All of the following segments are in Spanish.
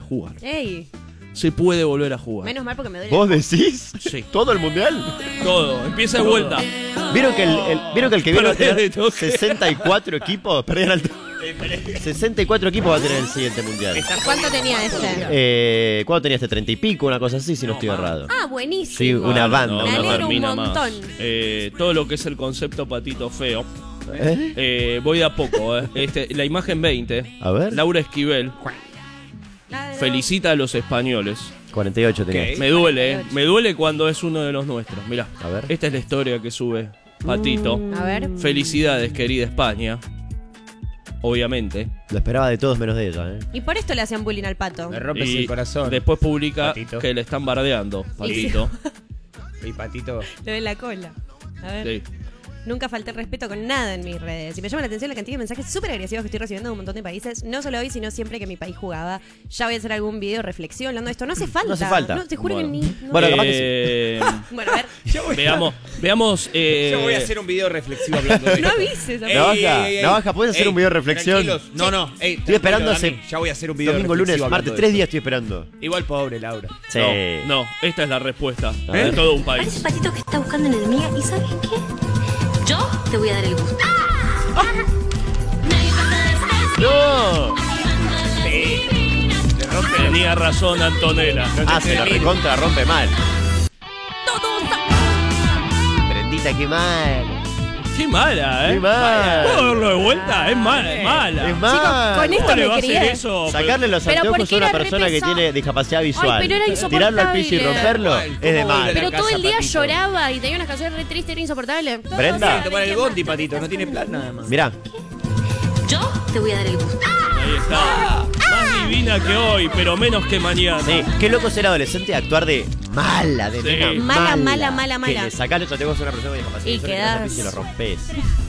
jugar. ¡Ey! Se puede volver a jugar. Menos mal porque me duele. ¿Vos decís? Sí. ¿Todo el mundial? Todo. Empieza de vuelta. ¿Vieron que el que viene va a Perdés de tener toque. 64 equipos? Perdieron el 64 equipos va a tener el siguiente mundial. ¿Cuánto tenía este? ¿Cuánto tenía este? 30 y pico, una cosa así, si no estoy errado. Ah, buenísimo. Sí, una banda. Me no alegro un termina más. montón. Todo lo que es el concepto patito feo. ¿Eh? Voy de a poco. La imagen 20. A ver. Laura Esquivel felicita a los españoles. 48 tenía. Me duele cuando es uno de los nuestros. Mirá, A ver. esta es la historia que sube Patito. A ver. Felicidades, querida España. Obviamente. Lo esperaba de todos menos de ella, ¿eh? Y por esto le hacían bullying al pato. Me rompes Y el corazón. después publica Patito. que le están bardeando, Patito. Y Patito. Lo de la cola. A ver. Sí. Nunca falté el respeto con nada en mis redes. Y me llama la atención la cantidad de mensajes súper agresivos que estoy recibiendo de un montón de países. No solo hoy, sino siempre que mi país jugaba. Ya voy a hacer algún video reflexión hablando de esto. No hace falta. No hace falta. No, te juro Bueno. que ni. No. Bueno, capaz que Bueno, a ver. Veamos. Yo voy a hacer un video reflexivo hablando de No esto. avises. Navaja, ¿puedes hacer un video de reflexión? Tranquilos. No. Estoy esperando tranquilo, hace Dani. Ya voy a hacer un video domingo, lunes, reflexivo martes, hablando de 3 esto. días estoy esperando. Igual pobre Laura. Sí. No, esta es la respuesta A de ver. todo un Parece país. Patito que está buscando una enemiga. ¿Y sabes qué? Yo te voy a dar el gusto. ¡No! Tenía razón Antonella. Se lo recontra rompe mal. Prendita, qué mal. Qué mala, Qué mal. ¿Puedo verlo de vuelta? Es mala, es mala. Es mal. con esto ¿Cómo le me va a hacer crié. eso? Sacarle los Pero anteojos porque a una era re persona que pesado. tiene discapacidad visual. pero era Tirarlo al piso y insoportable. romperlo Igual, es de ¿cómo mal. vuelve Pero la todo el casa, día Patito? lloraba y tenía unas canciones re tristes, era insoportable. Brenda. Tomar el bondi, Patito. No tiene plan nada más. Mirá, Yo te voy a dar el gusto. Ahí está. Más divina que hoy, pero menos que mañana. sí, qué loco ser adolescente y actuar de mala, de Sí. nena Mala. Que le sacás los anteojos a una persona con discapacidad Y visual quedás- y lo rompes.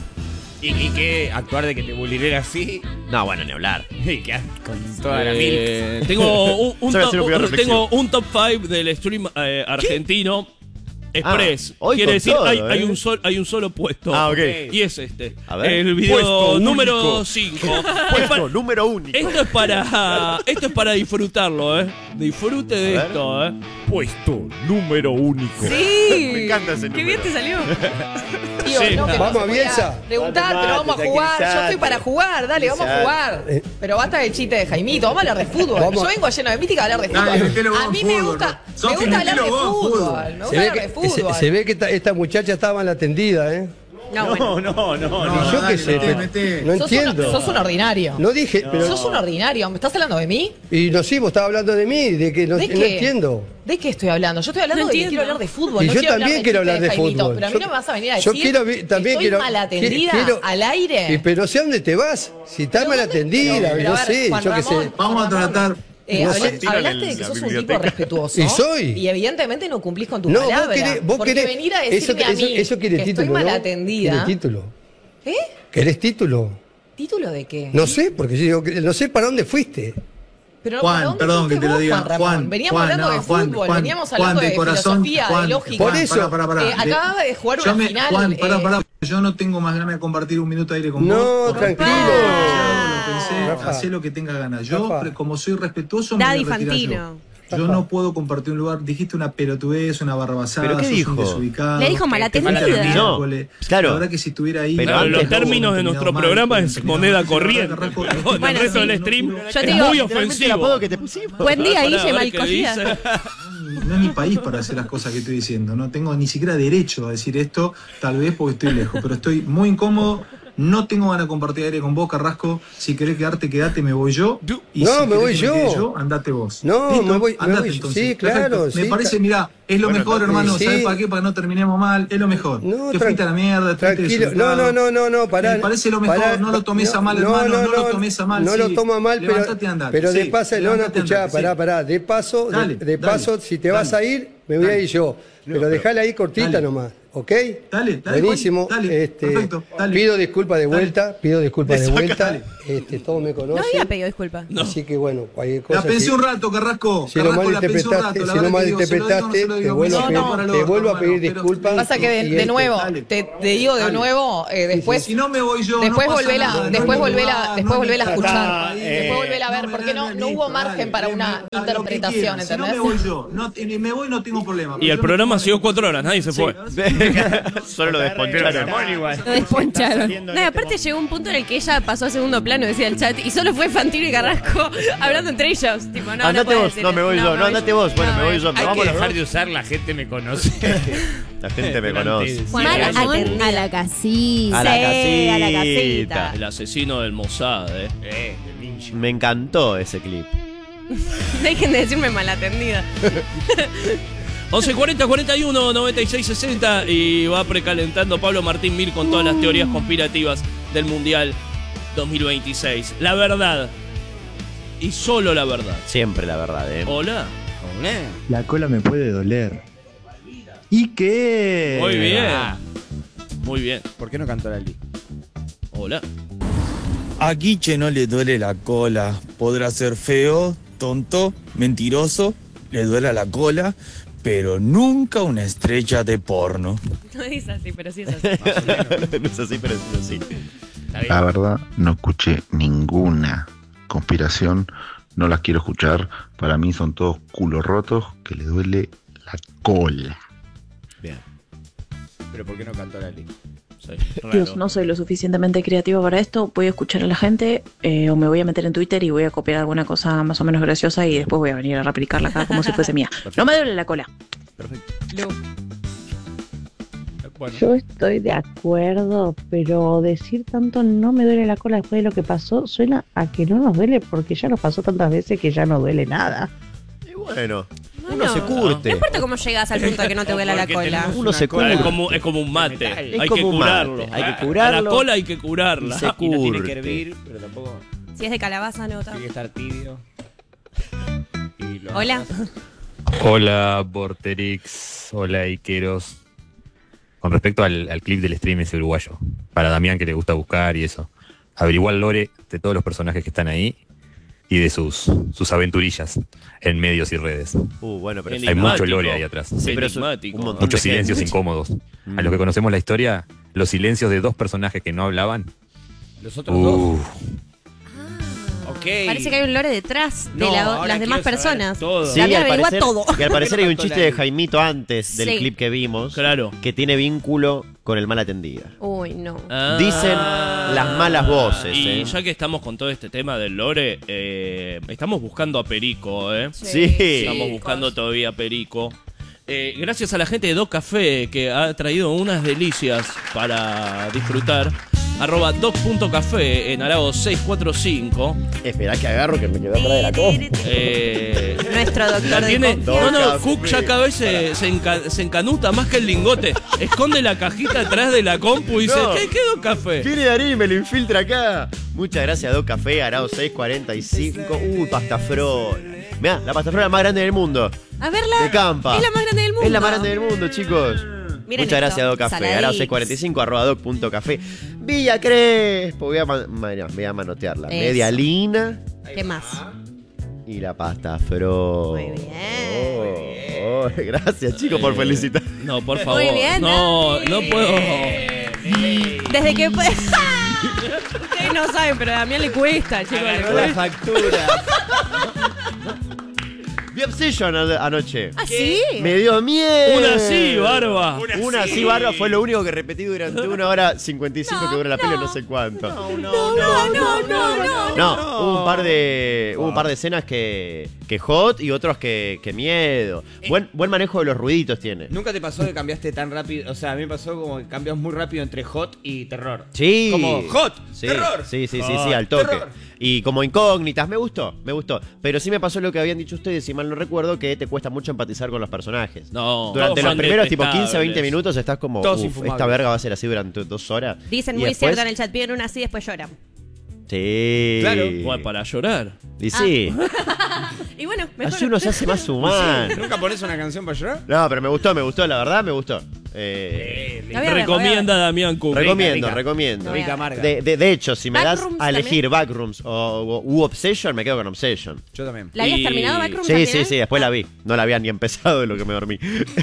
¿Y qué? ¿Actuar de que te bullyingera así? No, bueno, ni hablar. Y quedás con toda la mil. Tengo un Yo voy a hacer un video top, reflexivo. tengo un top 5 del stream argentino Express. hoy Quiere con decir, todo, hay un solo puesto. Ah, ok. Y es este. A ver. El video Puesto número único. 5. Puesto número único. Esto es para disfrutarlo, Disfrute de A ver. esto, Puesto número único. Sí. Me encanta ese Qué número. bien te salió. Tío, Sí. no, que Vamos, no se podía Bielsa. preguntar, pero vamos a jugar. Yo estoy para jugar, dale, vamos a jugar. Pero basta del chiste de Jaimito, vamos a hablar de fútbol. Vamos. Yo vengo lleno de mística a hablar de Dale, metelo fútbol. vos A mí en me fútbol, gusta, ¿no? me Sofi, gusta hablar de metelo vos en fútbol. fútbol. Me Se gusta ve, hablar de fútbol. se ve que esta muchacha estaba mal atendida, ¿eh? No, bueno. No. Y yo dale, qué sé, meté, meté. no Sos entiendo. sos un ordinario. No dije, pero... Sos un ordinario. ¿Me estás hablando de mí? Y no, sí, vos estabas hablando de mí, de que no, ¿De no qué? entiendo. ¿De qué estoy hablando? Yo estoy hablando No de que entiendo. quiero hablar de fútbol. Y no yo quiero también quiero hablar de Jaimito, fútbol. Pero a mí Yo- no me vas a venir a yo decir quiero que también estoy quiero mal atendida al aire. Y, pero no sé a dónde te vas. Si estás ¿Pero mal dónde? atendida, Pero, no a ver, sé, Juan yo qué sé. Ramón, Vamos a tratar. No sé. Hablaste de que sos un tipo respetuoso. Y soy. Y evidentemente no cumplís con tu No, palabra. vos porque querés, venir a decirme a mí eso quiere que título, estoy mal ¿no? atendida. ¿Quiere título? ¿Eh? ¿Querés título? ¿Título de qué? No sé, porque yo no sé para dónde fuiste. Pero Juan, ¿para dónde perdón fuiste que te lo vos, diga. Juan Ramón? Veníamos hablando de fútbol, veníamos hablando de corazón, filosofía, Juan, de lógica. Por eso. Pará. Acababa de jugar una final. Juan, pará. Yo no tengo más ganas de compartir un minuto de aire con No, vos. tranquilo. Lo pensé, Rafa. hacé lo que tengas ganas. Yo, Rafa. como soy respetuoso, me Daddy voy a retirar Fantino. yo no puedo compartir un lugar. Dijiste una pelotudez, una barrabasada. ¿Pero qué sos dijo? un desubicado. Le dijo malatendida. No, claro. La verdad que si estuviera ahí. Pero Pero antes los términos de nuestro programa es moneda corriente. El Bueno, resto sí. del stream Yo te es digo, muy El ofensivo. apodo que te pusimos. Buen día, Pará, Guille, a ver mal qué cogida. dice. No es mi país para hacer las cosas que estoy diciendo. No tengo ni siquiera derecho a decir esto, tal vez porque estoy lejos, pero estoy muy incómodo. No tengo ganas de compartir aire con vos, Carrasco. Si querés quedarte, quedate, me voy yo. Y No, si me querés voy que yo. quede andate vos. No, ¿Listo? me voy Andate, yo. entonces. Sí, claro, Perfecto. Me sí, parece, mirá, es lo Bueno, mejor, hermano. sí. ¿Sabés para qué? Para que no terminemos mal. Es lo mejor. No, te fuiste a la mierda, te fuiste tranquilo. desubicado. No, pará. Me parece lo mejor. Pará. No lo tomes a mal, hermano. No lo tomes a mal. No sí. lo toma mal, Levantate y andate. pero de Sí, paso, no, levantate y escuchá, andate, sí. pará. De paso, Dale, de paso, dale, si te vas a ir, me voy a ir yo. Pero dejala ahí cortita Dale. nomás, ¿ok? Dale, Buenísimo. Juan, dale, perfecto, dale. Pido disculpas de vuelta, Dale. Todos me No conocen. había pedido disculpas. No. Así que bueno, cualquier cosa. La pensé si- un rato, Carrasco. Si no Carrasco, la pensé un rato. malinterpretaste, La si no verdad que digo, se lo digo, malinterpretaste, no se lo te digo, vuelvo me a siento pedir, para el te orto, vuelvo a pedir hermano, pero- disculpas. Pasa que y de nuevo, dale. te digo de Dale. nuevo, después... Si no me voy yo, Después no pasa volvela, nada, después no me volvela, va, después no me volvela a va. escuchar. Está, Después volvela a ver, No, porque no listo, hubo margen dale, para una dale, lo que interpretación, quieran. Si no ¿entendés? me voy yo, me voy no tengo problema. Y el programa siguió 4 horas, nadie se fue. Solo lo desponcharon. Lo desponcharon. No, aparte llegó un punto en el que ella pasó a segundo plano, decía el chat, y solo fue Fantino y Carrasco hablando entre ellos. Tipo, no, Andate puede vos, decir no me voy eso. yo, no, andate vos, bueno, me voy yo. Hay Vamos que los dejar dos. de usar la gente me conoce. La gente me Delante conoce. de- Juan Mal Ramón atendida. a la casita. A la Sí, casita. a la casita. El asesino del Mossad, el ninja. Me encantó ese clip. Dejen de decirme malatendida. 11:40 41 96 60 y va precalentando Pablo Martín Mir con todas las teorías conspirativas del Mundial 2026. La verdad. Y solo la verdad. Siempre la verdad, Hola. La cola me puede doler. ¿Y qué? Muy bien. Ah. Muy bien. ¿Por qué no cantó Lali? Hola. A Guiche no le duele la cola. Podrá ser feo, tonto, mentiroso, le duele la cola, pero nunca una estrella de porno. No dice así, pero sí es así. No es así, pero es así. La verdad, no escuché ninguna conspiración, no las quiero escuchar. Para mí son todos culos rotos que le duele la cola. Bien. ¿Pero por qué no cantó Lali? Sí, Dios, raro. no soy lo suficientemente creativa para esto. Voy a escuchar a la gente o me voy a meter en Twitter y voy a copiar alguna cosa más o menos graciosa y después voy a venir a replicarla acá como si fuese mía. No me duele la cola. Perfecto. Bueno. Yo estoy de acuerdo, pero decir tanto no me duele la cola después de lo que pasó suena a que no nos duele porque ya nos pasó tantas veces que ya no duele nada. Y bueno, Bueno, uno se curte. No importa cómo llegas al punto de que no te duela la cola. Uno se Claro, curte. es como un mate. Es Hay como que un mate. curarlo. Hay que A curarlo. la cola hay que curarla. Y se Y no tiene que curte. hervir, pero tampoco Si es de calabaza, no tanto. tiene que estar tibio. Y lo Hola. amasas. Hola, Vorterix. Hola, Iqueros. Con respecto al clip del stream ese uruguayo, para Damián que le gusta buscar y eso, averiguar el lore de todos los personajes que están ahí y de sus aventurillas en medios y redes. Bueno, pero Hay mucho lore ahí atrás. Sí, pero es un Enigmático. montón Muchos de gente. silencios incómodos. A los que conocemos la historia, los silencios de dos personajes que no hablaban. Los otros dos. Ok. Parece que hay un lore detrás de No, las ahora demás quiero saber personas. todo. Sí, David al averigua parecer, todo. y al parecer hay un Cantó chiste de Lali. Jaimito antes del Sí. clip que vimos Claro. que tiene vínculo con el mal atendida. Uy, no. Dicen las malas voces. Y ya que estamos con todo este tema del lore, estamos buscando a Perico, ¿eh? Sí. Estamos buscando todavía a Perico. Gracias a la gente de Doc Café que ha traído unas delicias para disfrutar. @doc.café en Arago 645. Esperá que agarro que me quedó atrás de la cosa. Nuestro doctor La de tiene, confianza. no, Cook ya cada vez se encanuta más que el lingote. Esconde la cajita atrás de la compu y dice, No. ¿qué Doc Café? Viene Darín, me lo infiltra acá. Muchas gracias, Doc Café, Arao 645. Pasta frola. Mirá, la pasta frola más grande del mundo. A verla. De Campa. Es la más grande del mundo. Es la más grande del mundo, chicos. Miren Muchas esto, gracias, Doc Café. Saladix. Arao 645, @doc.café. Villa Crespo. Voy a manotearla. Eso. Media lina ¿Qué más? y la pasta frola. Muy bien. Gracias, chicos, por felicitar. No, por favor. Muy bien, No, no puedo. Desde que... Ustedes no saben, pero a Damián le cuesta, chicos. le La cuesta. factura. Vi Obsession anoche. ¿Ah, sí? Me dio miedo. Una sí, barba. Una sí, barba, fue lo único que repetí durante 1 hora 55 que dura la peli, no sé cuánto. No. No, hubo un par de escenas que hot y otros que miedo. Buen manejo de los ruiditos tiene. ¿Nunca te pasó que cambiaste tan rápido? O sea, a mí me pasó como que cambias muy rápido entre hot y terror. Sí. Como hot, Sí, terror. Sí, Hot, al toque. terror. Y como incógnitas, me gustó. Pero sí me pasó lo que habían dicho ustedes, si mal no recuerdo, que te cuesta mucho empatizar con los personajes. No. Durante todos los son primeros tipo 15, 20 detestables. minutos estás como, Todos esta infumables. verga va a ser así durante 2 horas. Dicen Y muy después, cierto en el chat, piden una así, después lloran. Sí. Claro. Bueno, para llorar. Y sí. Y bueno, mejor. Así uno se hace más humano. ¿Nunca pones una canción para llorar? No, pero me gustó, la verdad me gustó. La voy a ver, Recomienda Damián Cook. Recomiendo. Rica amarga. De hecho, si me das Backrooms a elegir Backrooms u Obsession, me quedo con Obsession. Yo también. ¿La habías terminado, Backrooms? Sí, al sí, final? sí, después la vi. No la había ni empezado de lo que me dormí.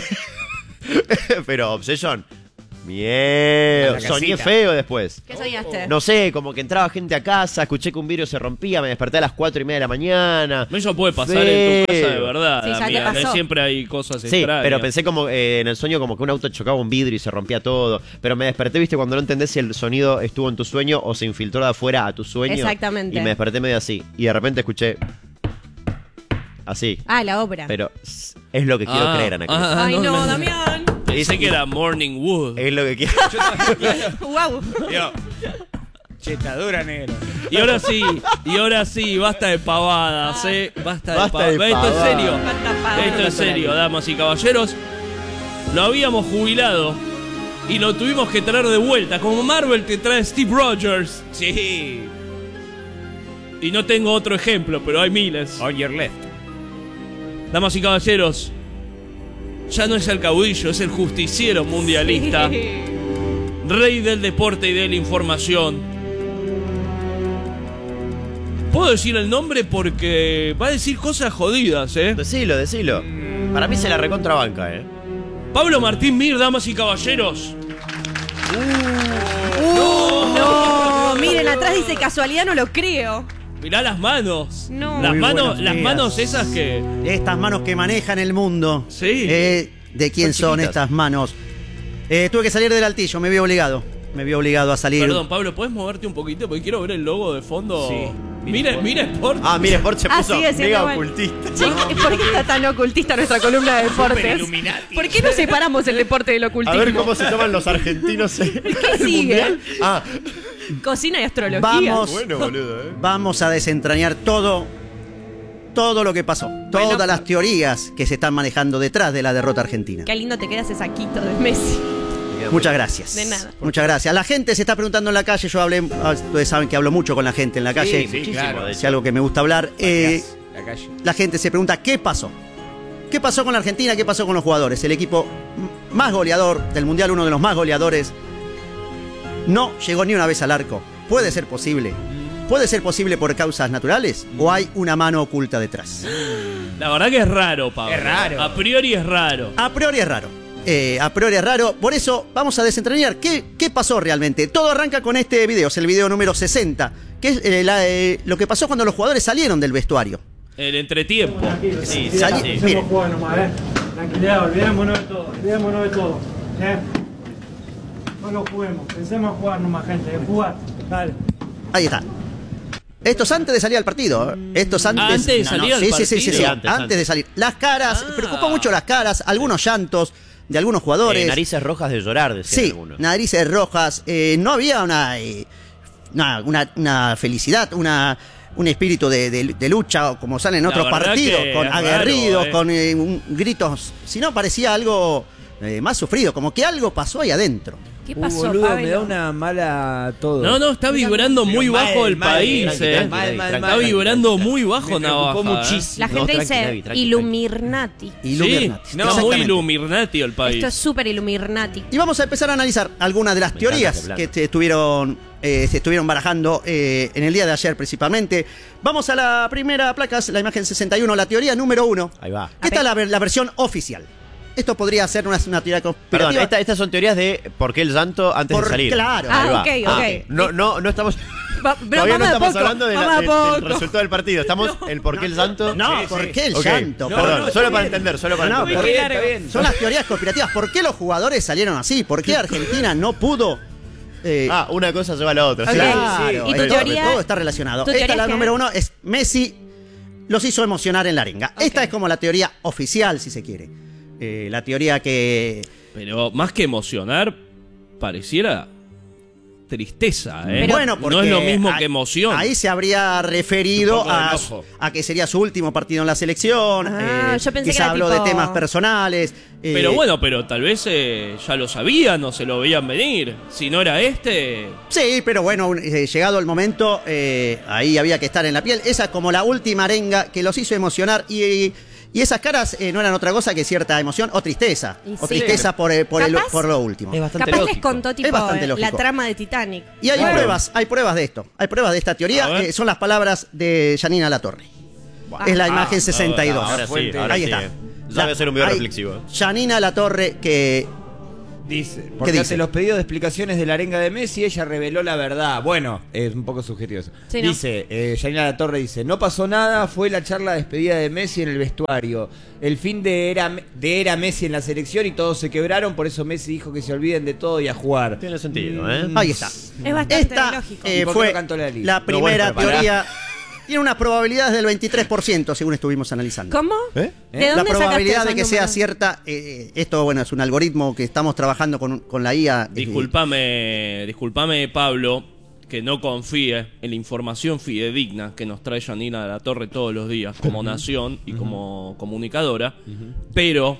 Pero Obsession, miedo. La Soñé casita. feo después. ¿Qué soñaste? No sé, como que entraba gente a casa, escuché que un vidrio se rompía, me desperté a las 4:30 de la mañana. Eso puede pasar en tu casa de Feo. verdad, Sí, ya te Damián. pasó. Siempre hay cosas Sí, extrañas. pero pensé como en el sueño como que un auto chocaba un vidrio y se rompía todo. Pero me desperté, viste, cuando no entendés si el sonido estuvo en tu sueño o se infiltró de afuera a tu sueño. Exactamente. Y me desperté medio así. Y de repente escuché así. Ah, la ópera. Pero es lo que quiero creer, Ana. Ay, no, Damián. Pensé que era Morning Wood. Es lo que quiero. Wow. Chetadura negra. Y ahora sí, basta de pavadas, Basta de Basta de pavadas. Esto es pavadas. serio. Esto es serio, damas y caballeros. Lo habíamos jubilado y lo tuvimos que traer de vuelta. Como Marvel te trae Steve Rogers. Sí. Y no tengo otro ejemplo, pero hay miles. On your left. Damas y caballeros, ya no es el caudillo, es el justiciero mundialista. Rey del deporte y de la información. Puedo decir el nombre porque va a decir cosas jodidas, Decilo. Para mí se la recontrabanca, Pablo Martín Mir, damas y caballeros. No, miren, atrás dice casualidad, no lo creo. Mirá las manos. No. Las Muy manos, buenos las días. manos esas que. Estas manos que manejan el mundo. Sí. ¿De quién son chiquitas. estas manos? Tuve que salir del altillo, me vi obligado. Me vi obligado a salir. Perdón, Pablo, ¿puedes moverte un poquito? Porque quiero ver el logo de fondo. Sí. Mira Sport. Ah, mira, Sport se puso sigue siendo mega igual. ocultista. Che, ¿por qué está tan ocultista nuestra columna de deportes? ¿Por qué no separamos el deporte del A ocultismo? ver cómo se toman los argentinos en ¿Qué el sigue? mundial. Ah, Cocina y astrología. Vamos. bueno, boludo, Vamos a desentrañar todo lo que pasó. Todas las teorías que se están manejando detrás de la derrota argentina. Qué lindo te queda ese saquito de Messi. Muchas gracias. De nada. Muchas gracias. La gente se está preguntando en la calle. Yo hablé, ustedes saben que hablo mucho con la gente en la calle. Sí, claro. Es algo que me gusta hablar. La calle. La gente se pregunta, ¿qué pasó? ¿Qué pasó con la Argentina? ¿Qué pasó con los jugadores? El equipo más goleador del Mundial, uno de los más goleadores, no llegó ni una vez al arco. ¿Puede ser posible? ¿Puede ser posible por causas naturales? ¿O hay una mano oculta detrás? La verdad que es raro, Pablo. Es raro. A priori es raro. A priori es raro. A priori es raro. Por eso vamos a desentrañar qué pasó realmente. Todo arranca con este video. Es el video número 60. Que es lo que pasó cuando los jugadores salieron del vestuario. El entretiempo. Sí, Miren. jugar nomás, Tranquilidad, olvidémonos de todo, No lo juguemos, pensemos en jugar nomás, gente, en jugar, dale. Ahí está. Esto es antes de salir al partido. Esto es antes, Antes de salir al sí, partido. Sí, antes de salir. Las caras, preocupó mucho las caras, algunos llantos de algunos jugadores. narices rojas de llorar, decían Sí, algunos. narices rojas. No había una felicidad, un espíritu de lucha, como sale en La otros verdad partidos, que con es aguerridos, raro, con gritos. Si no, parecía algo más sufrido, como que algo pasó ahí adentro. ¿Qué pasó, boludo, Pablo? me da una mala todo. No, está vibrando muy mal, bajo el mal, país, mal, Está vibrando muy bajo, Me preocupó Navaja. La muchísimo. gente dice Illuminati. Sí, No, muy Illuminati el país. Esto es súper Illuminati. Y vamos a empezar a analizar algunas de las teorías encanta que ese se estuvieron barajando en el día de ayer principalmente. Vamos a la primera placa, la imagen 61, la teoría número 1. Ahí va. Esta es la versión oficial. Esto podría ser una teoría conspirativa. Perdón, estas son teorías de por qué el llanto antes de salir. Claro. Ahí va. ok. No estamos. Pero Todavía no vamos a estamos poco, hablando vamos a del poco. resultado del partido. Estamos el por qué el llanto. No, ¿por qué el Ok. llanto? Perdón, solo para entender, solo para No, entender. porque Está bien. son las teorías conspirativas. ¿Por qué los jugadores salieron así? ¿Por qué Argentina no pudo? Una cosa lleva a la otra. Ok. sí. Claro, ¿Y tu teoría? todo está relacionado. ¿Tu Esta teoría es la es que- número 1, es Messi los hizo emocionar en la arenga. Esta es como la teoría oficial, si se quiere. La teoría que... Pero más que emocionar, pareciera tristeza, Bueno, porque no es lo mismo que emoción. Ahí se habría referido Un poco de a enojo. que sería su último partido en la selección. Yo pensé quizá que era habló tipo- de temas personales. Pero bueno, pero tal vez ya lo sabían o se lo veían venir. Si no era este... Sí, pero bueno, llegado el momento, ahí había que estar en la piel. Esa es como la última arenga que los hizo emocionar y esas caras no eran otra cosa que cierta emoción o tristeza. Y O sí. tristeza por Capaz- lo último. Capaz les contó tipo Es bastante la lógico. trama de Titanic. Y hay pruebas de esto. Hay pruebas de esta A teoría. ver. Son las palabras de Janina Latorre. Es la imagen 62. Ahora sí, ahora ahí sí. está. Ya voy a hacer un video Hay reflexivo. Janina Latorre que Dice, porque dice? ante los pedidos de explicaciones de la arenga de Messi, ella reveló la verdad. Bueno, es un poco subjetivo eso. Sí, ¿no? Dice, Janina Latorre dice, no pasó nada, fue la charla de despedida de Messi en el vestuario. El fin de era Messi en la selección y todos se quebraron, por eso Messi dijo que se olviden de todo y a jugar. Tiene sentido, Ahí está. Es bastante Esta lógico. ¿Y por qué fue no cantó la lista? la No, primera bueno, pará. teoría. Tiene unas probabilidades del 23%, según estuvimos analizando. ¿Cómo? ¿Eh? ¿De La dónde probabilidad sacaste de que esos sea números? cierta, esto bueno es un algoritmo que estamos trabajando con la IA. Disculpame, Pablo, que no confíe en la información fidedigna que nos trae Janina Latorre todos los días como nación y como comunicadora, pero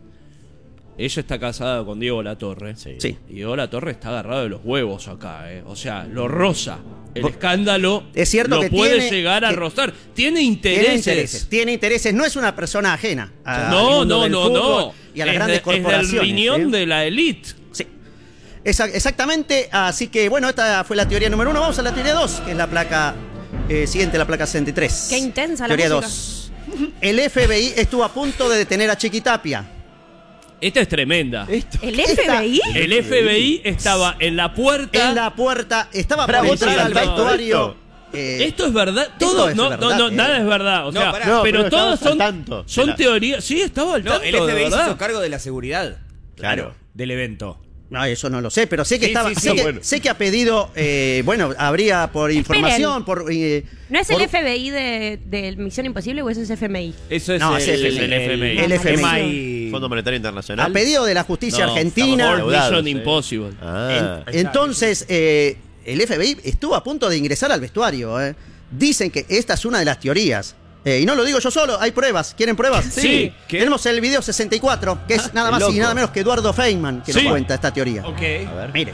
ella está casada con Diego Latorre. Sí. Y Diego Latorre está agarrado de los huevos acá, O sea, lo roza. El escándalo Es cierto lo que puede tiene- llegar a que- rozar. Tiene intereses. Tiene intereses. No es una persona ajena. al No, mundo no, del no, fútbol no. Y a las Es grandes es corporaciones. del riñón ¿sí? de la élite. Sí. Exactamente. Así que bueno, esta fue la teoría número 1. Vamos a la teoría 2, que es la placa siguiente, la placa 63. Qué intensa la Teoría música. 2. El FBI estuvo a punto de detener a Chiquitapia. Esta es tremenda. ¿El FBI? El FBI estaba en la puerta. En la puerta, estaba Pará, por ¿vos entrar estás al al tanto de vestuario. Esto es verdad. esto Todo, es no, verdad, no, nada es verdad. O No, sea, pará. No, pero todos estabas al son, tanto. son Era- teorías. Sí, estaba al No, tanto. el de FBI se verdad. hizo cargo de la seguridad. Claro. Del evento. No, eso no lo sé, pero sé que Sí, estaba. sí, sé, sí. que, Bueno. sé que ha pedido. Bueno, habría por información, por. ¿No es por- el FBI de Misión Imposible o eso es FMI? Eso es No, el, es el FMI. El FMI. FMI. Fondo Monetario Internacional. A pedido de la justicia No, argentina. estamos endeudados, Mission sí. Impossible. Ah. Entonces, el FBI estuvo a punto de ingresar al vestuario. Dicen que esta es una de las teorías. Y no lo digo yo solo, hay pruebas. ¿Quieren pruebas? Sí. ¿Qué? Tenemos el video 64, que es nada más loco. y nada menos que Eduardo Feynman que Sí. nos cuenta esta teoría. Ok. A ver. Miren.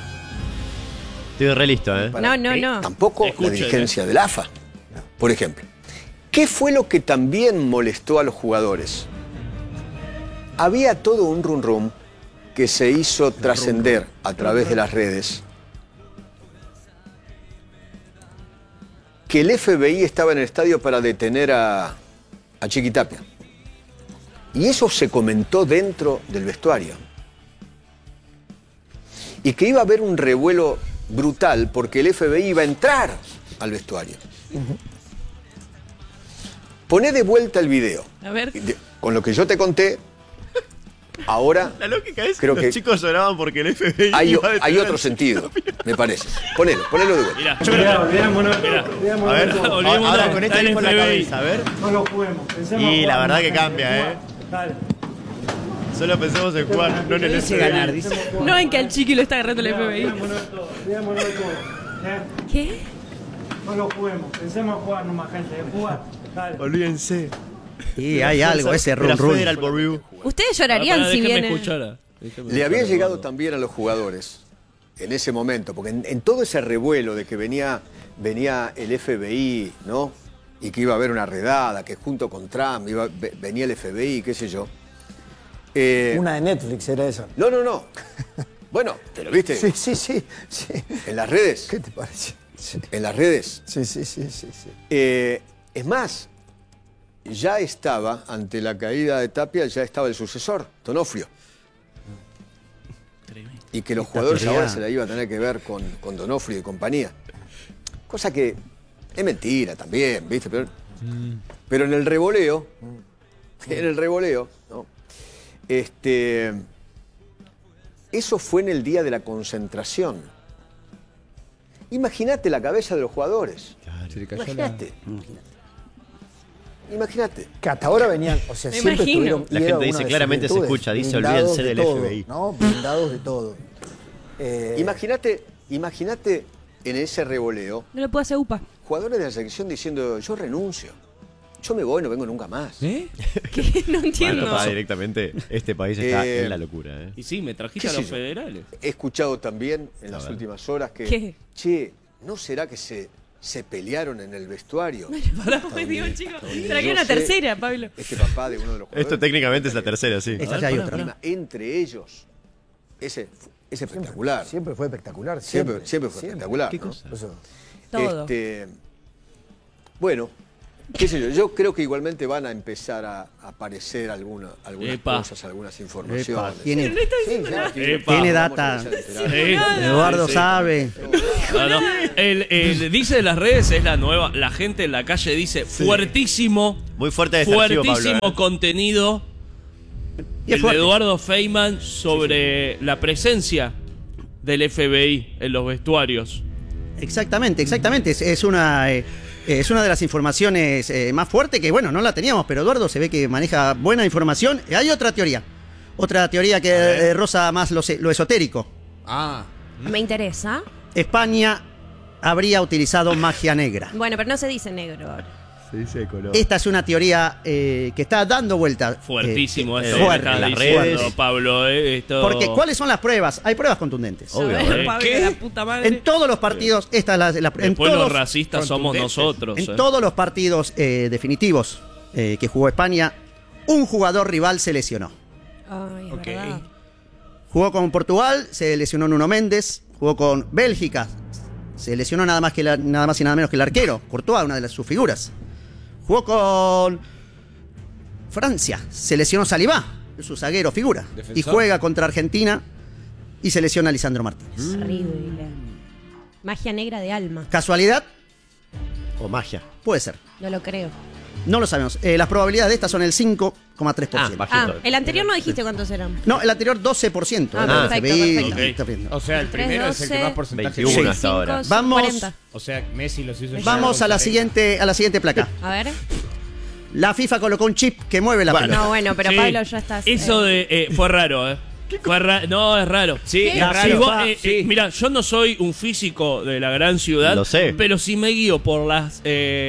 Estoy re listo, No, no, no. Tampoco Escuchen, la dirigencia del AFA. Por ejemplo, ¿qué fue lo que también molestó a los jugadores? Había todo un rum que se hizo trascender a través de las redes. Que el FBI estaba en el estadio para detener a Chiquitapia. Y eso se comentó dentro del vestuario. Y que iba a haber un revuelo brutal porque el FBI iba a entrar al vestuario. Poné de vuelta el video. A ver. Con lo que yo te conté, ahora La lógica es creo que que los chicos lloraban porque el FBI hay, iba a detener hay al otro chico. sentido, me parece. Ponelo de vuelta. Mirá, Mirá, olvidémonos A ver, Olvidémonos, ahora con esta está en info en la FBI. cabeza, a ver. No lo juguemos. Pensemos Y en la jugar, verdad que gente, cambia, jugar. Dale. Solo pensemos en jugar, no en el Dice FBI. ganar, dice. No en que al chiqui lo está agarrando el FBI. Olvidémonos de todo. Olvidémonos de todo. ¿Qué? No lo juguemos. Pensemos en jugar nomás, gente. En jugar. Dale. Olvídense. Y hay algo, ese Era rum. Federal por Review. Ustedes llorarían si déjenme vienen. escuchar. Le había llegado también a los jugadores en ese momento, porque en todo ese revuelo de que venía el FBI, ¿no? Y que iba a haber una redada, que junto con Trump venía el FBI, qué sé yo. Una de Netflix era esa. No. Bueno, ¿te lo viste? Sí. En las redes. ¿Qué te parece? Sí. En las redes. Sí. Es más, ya estaba, ante la caída de Tapia, ya estaba el sucesor, Donofrio. Y que los jugadores teoría- ahora se la iban a tener que ver con Donofrio y compañía. Cosa que es mentira también, ¿viste? Pero en el revoleo, ¿no? Eso fue en el día de la concentración. Imagínate la cabeza de los jugadores. Imagínate. Que hasta ahora venían, o sea, Me siempre imagino. estuvieron. y La era gente una dice de sus claramente, se virtudes, escucha, dice, blindados olvídense de del todo, FBI. ¿no? Blindados de todo. Imagínate Imagínate en ese revoleo, No lo puedo hacer UPA. jugadores de la selección diciendo, yo renuncio. Yo me voy, no vengo nunca más. ¿Qué? No entiendo. Bueno, directamente, este país está en la locura. Y sí, me trajiste ¿Qué a los sé yo? federales. He escuchado también en las últimas horas que, ¿Qué? che, ¿no será que se pelearon en el vestuario? Pará, pues, digo, chicos. Pero aquí hay una tercera, Pablo. Este papá de uno de los jugadores. Esto técnicamente es la tercera, sí. Esta ya hay otra. Entre ellos. Ese es espectacular. Siempre fue espectacular. Siempre fue espectacular. ¿Qué ¿no? cosa? Todo. Bueno, qué sé yo creo que igualmente van a empezar a aparecer algunas cosas, algunas informaciones. Tiene, Tiene tiene data. Eduardo sabe. No. El dice de las redes es la nueva. La gente en la calle dice fuertísimo. Muy fuerte defensivo, Fuertísimo Pablo, contenido. Y es El de fuerte. Eduardo Feynman sobre la presencia del FBI en los vestuarios. Exactamente. Es una de las informaciones más fuertes que, bueno, no la teníamos, pero Eduardo se ve que maneja buena información. Hay otra teoría. Otra teoría que roza más lo esotérico. Me interesa. España habría utilizado magia negra. Bueno, pero no se dice negro ahora. Se dice color. Esta es una teoría que está dando vueltas. Fuertísimo esto fuerte. que está Las diciendo, redes. Pablo. Esto... Porque, ¿cuáles son las pruebas? Hay pruebas contundentes. Obvio. A ver, Pablo, ¿Qué? la puta madre. En todos los partidos, esta es la en Después todos, los racistas somos nosotros. en todos los partidos definitivos que jugó España, un jugador rival se lesionó. Ay, es verdad. Jugó con Portugal, se lesionó Nuno Méndez. Jugó con Bélgica, se lesionó nada más y nada menos que el arquero, Courtois, una de sus figuras. Jugó con Francia, se lesionó Saliba, su zaguero figura. Defensor. Y juega contra Argentina y se lesiona Lisandro Martínez. Horrible. Magia negra de alma. ¿Casualidad? O magia. Puede ser. No lo creo. No lo sabemos. Las probabilidades de estas son el 5,3%. Ah, el anterior no dijiste cuántos eran. No, el anterior 12%. Ah, perfecto. Está bien. O sea, el primero es el que más porcentaje 21 tiene. hasta ahora. Vamos, 40. O sea, Messi los hizo. vamos a la siguiente placa. A ver. La FIFA colocó un chip que mueve la pelota. No, bueno, pero Sí. Pablo ya estás. Eso de fue raro, no, es raro. Sí, ¿Qué? es raro. Si vos, Sí. mira, yo no soy un físico de la gran ciudad, Lo sé. pero si me guío por las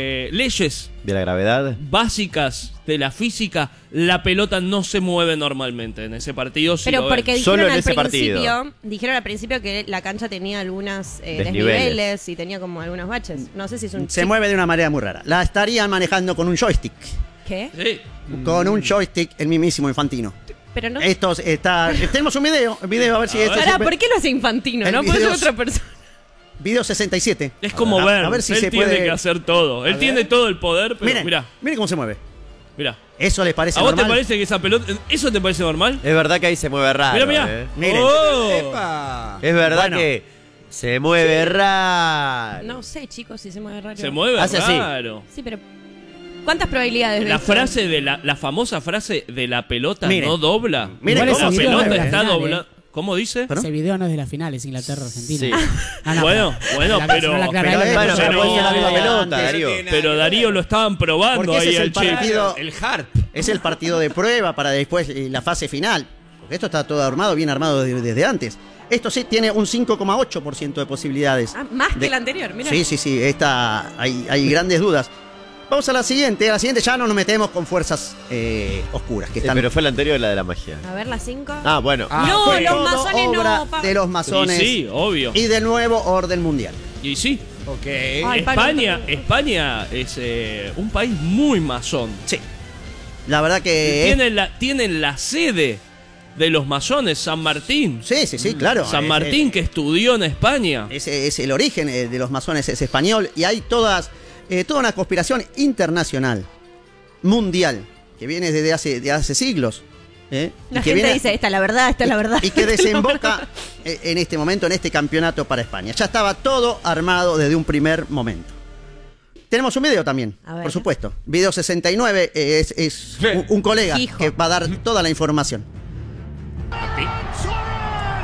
leyes De la gravedad. básicas de la física, la pelota no se mueve normalmente en ese partido. Si Pero lo porque ven. Solo dijeron en al ese principio, partido. dijeron al principio que la cancha tenía algunos Desniveles. desniveles y tenía como algunos baches. No sé si es un Se chip. mueve de una manera muy rara. La estarían manejando con un joystick. ¿Qué? Sí. Con un joystick, el mismísimo Infantino. Pero no. Esto está. Tenemos un video a ver si este Pará, se- ¿por qué lo hace Infantino? El No puede ser video- otra persona. Video 67. Es como A ver si él se tiene puede. que hacer todo. Él tiene todo el poder, pero Miren, mira, miren cómo se mueve. mira. ¿Eso les parece ¿A vos normal? te parece que esa pelota, eso te parece normal? Es verdad que ahí se mueve raro. Mira, mira. Miren. ¡Epa! Es verdad Bueno. que se mueve raro. No sé, chicos, si se mueve raro. Se mueve Hace así. raro. Sí, pero. ¿Cuántas probabilidades de La esto? frase de la famosa frase de la pelota Miren. no dobla. Miren la cómo ese pelota video de la está final, doblada. ¿Cómo dice? ¿Perdón? Ese video no es de la final, es Inglaterra-Argentina. Sí. Ah, no, Bueno, pero- no la aclaré, pero la es- aclaré. Bueno, pero puede ser la misma Pero pelota, antes- Darío. Pero Darío lo estaban probando Porque ese ahí es al el chip. partido. El Hart. Es el partido de prueba para después la fase final. Porque esto está todo armado, bien armado desde antes. Esto sí tiene un 5,8% de posibilidades. Ah, más que De- el anterior, mira. Sí, hay grandes dudas. Vamos a la siguiente. A la siguiente ya no nos metemos con fuerzas oscuras. Que están Pero fue la anterior la de la magia. A ver, las 5. Ah, bueno. no, fue los todo masones obra no. de los masones Y sí, obvio. y del nuevo orden mundial. Y sí. Ok. Ay, España es un país muy masón. Sí. La verdad que... Tienen la sede de los masones, San Martín. Sí, claro. San Martín, que estudió en España. Ese es el origen de los masones, es español. Y hay toda una conspiración internacional, mundial, que viene desde hace siglos. La y que gente viene- dice, esta es la verdad, esta es la verdad. Y que desemboca en este momento, en este campeonato para España. Ya estaba todo armado desde un primer momento. Tenemos un video también, A ver. por supuesto. Video 69 es un colega Hijo. que va a dar toda la información.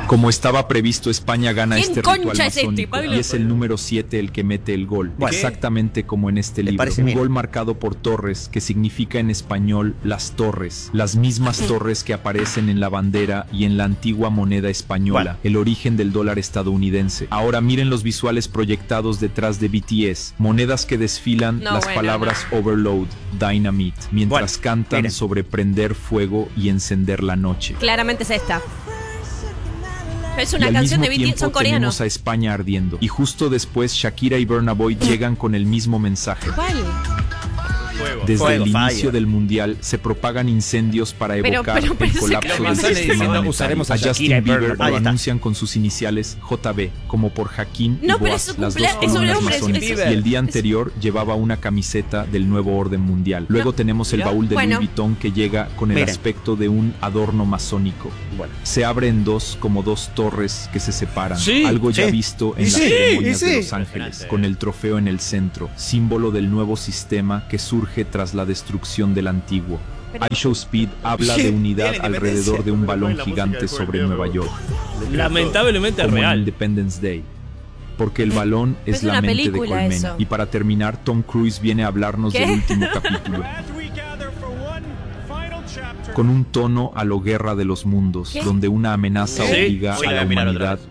Como estaba previsto, España gana ¿Quién este ritual concha es este, masónico Pablo? y es el número 7 el que mete el gol. Bueno. Exactamente como en este libro. parece Un bien? gol marcado por Torres, que significa en español las torres. Las mismas torres que aparecen en la bandera y en la antigua moneda española. Bueno. El origen del dólar estadounidense. Ahora miren los visuales proyectados detrás de BTS. Monedas que desfilan No, las bueno, palabras Overload, Dynamite, mientras Bueno, cantan miren. sobre prender fuego y encender la noche. Claramente es esta. Es Y una al canción de mismo BTS, son tiempo tenemos coreanos. a España ardiendo. Y justo después Shakira y Burna Boy llegan con el mismo mensaje. ¿Cuál? Desde Fuego, el inicio fire. del mundial se propagan incendios para Pero evocar el parece colapso que- del sistema diciendo, monetario. usaremos a A Shakira Justin y Burna Bieber Boy. lo Ahí está. anuncian con sus iniciales JB, como por Jaquín y No, pero Boaz, es su las dos cumpleaños, es un columnas hombre, es un masónicas. Bieber. Y el día anterior llevaba una camiseta del nuevo orden mundial. Luego tenemos el baúl de Bueno. Louis Vuitton que llega con el Miren. aspecto de un adorno masónico. Bueno. Se abre en dos como dos torres que se separan. Sí, Algo ya sí. visto en Y las sí, ceremonias y de sí. Los Ángeles, con el trofeo en el centro, símbolo del nuevo sistema que surge tras la destrucción del antiguo. iShowSpeed habla de unidad Tiene alrededor de un balón La música gigante del sobre juego. Nueva York, Lamentablemente es como en real. Independence Day. Porque el balón es Es la una mente de película Colmen. eso. Y para terminar, Tom Cruise viene a hablarnos ¿Qué? del último capítulo. Con un tono a lo Guerra de los Mundos, ¿Qué? donde una amenaza Sí. obliga Voy a a la mirar otra humanidad. vez.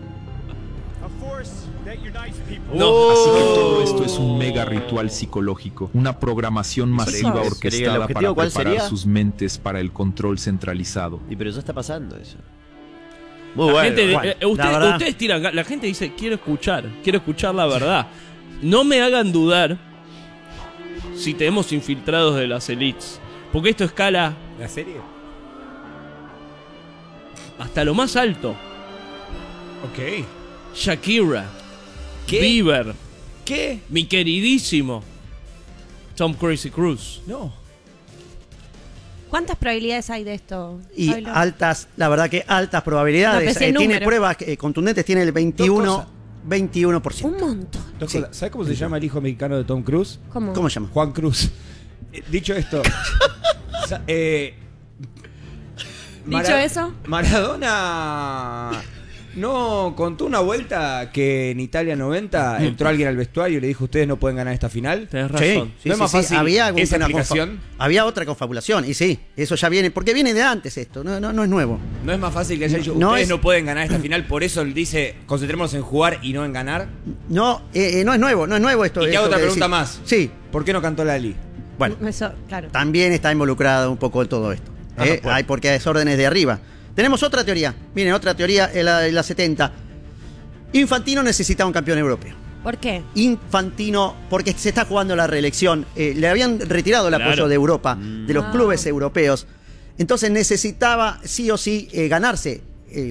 No, Así que todo esto es un mega ritual psicológico, una programación masiva ¿El orquestada objetivo para cuál preparar sería? sus mentes para el control centralizado. Y pero ya está pasando eso. Muy La bueno. gente, bueno, ustedes, la verdad- ustedes tiran, la gente dice, quiero escuchar la verdad. No me hagan dudar si tenemos infiltrados de las elites. Porque esto escala ¿La serie? hasta lo más alto. Ok. Shakira, ¿Qué? Bieber, ¿Qué? mi queridísimo Tom Crazy Cruz. No. ¿Cuántas probabilidades hay de esto? Y Pablo? altas, la verdad que altas probabilidades. No, pensé en Tiene número. pruebas contundentes, tiene el 21%. Un montón. Sí. ¿Sabes cómo se llama el hijo mexicano de Tom Cruise? ¿Cómo? ¿Cómo se llama? Juan Cruz. Dicho esto. sa- Dicho eso. Maradona no contó una vuelta que en Italia 90 entró alguien al vestuario y le dijo: ustedes no pueden ganar esta final. Tenés Sí, razón. sí, ¿No es más fácil Había esa una explicación? había otra confabulación, y sí, eso ya viene, porque viene de antes esto, no es nuevo. ¿No es más fácil que haya dicho: No ustedes es- no pueden ganar esta final? Por eso él dice: concentrémonos en jugar y no en ganar. No, no es nuevo esto. Y te esto hago otra que pregunta decís. más. Sí, ¿Por qué no cantó Lali? bueno, Eso, claro. también está involucrado un poco en todo esto. bueno. Hay porque es órdenes de arriba. Tenemos otra teoría. Miren, otra teoría en la 70. Infantino necesita un campeón europeo. ¿Por qué? Infantino, porque se está jugando la reelección. Le habían retirado el Claro. apoyo de Europa, de los Ah. clubes europeos. Entonces necesitaba sí o sí ganarse